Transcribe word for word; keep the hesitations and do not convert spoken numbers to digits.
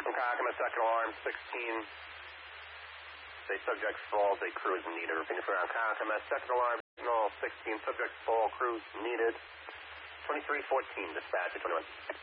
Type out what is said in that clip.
From Clackamas, second alarm, sixteen. Say subject falls, a crew is needed. Repeating from Clackamas, second alarm, signal sixteen. Subject fall, crew needed. twenty-three fourteen, dispatch at twenty-one.